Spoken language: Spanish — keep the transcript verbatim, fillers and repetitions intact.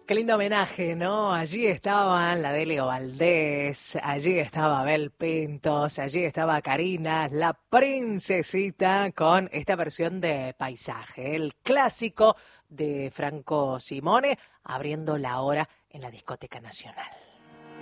Qué lindo homenaje, ¿no? Allí estaban la Delio Valdés, allí estaba Abel Pintos, allí estaba Karina, la princesita, con esta versión de Paisaje, el clásico de Franco Simone, abriendo la hora en la Discoteca Nacional.